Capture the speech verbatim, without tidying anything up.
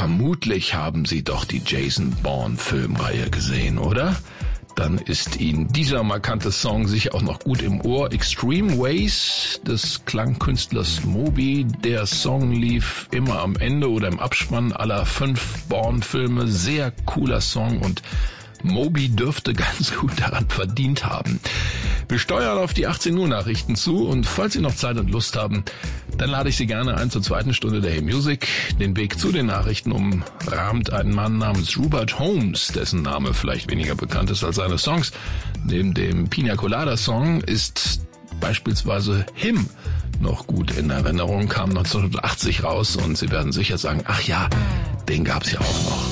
Vermutlich haben Sie doch die Jason Bourne-Filmreihe gesehen, oder? Dann ist Ihnen dieser markante Song sicher auch noch gut im Ohr. Extreme Ways des Klangkünstlers Moby. Der Song lief immer am Ende oder im Abspann aller fünf Bourne-Filme. Sehr cooler Song und Moby dürfte ganz gut daran verdient haben. Wir steuern auf die achtzehn Uhr Nachrichten zu und falls Sie noch Zeit und Lust haben, dann lade ich Sie gerne ein zur zweiten Stunde der Hey Music. Den Weg zu den Nachrichten umrahmt ein Mann namens Rupert Holmes, dessen Name vielleicht weniger bekannt ist als seine Songs. Neben dem Pina Colada Song ist beispielsweise Him noch gut in Erinnerung, kam neunzehnhundertachtzig raus und Sie werden sicher sagen, ach ja, den gab's ja auch noch.